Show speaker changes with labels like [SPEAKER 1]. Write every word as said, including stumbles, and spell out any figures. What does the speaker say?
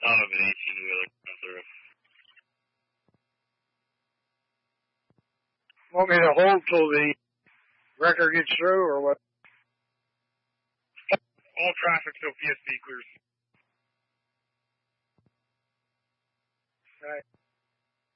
[SPEAKER 1] I'll have an eighteen-wheeler come through.
[SPEAKER 2] Want me to hold till the wrecker gets through, or what?
[SPEAKER 1] All traffic till P S C clears.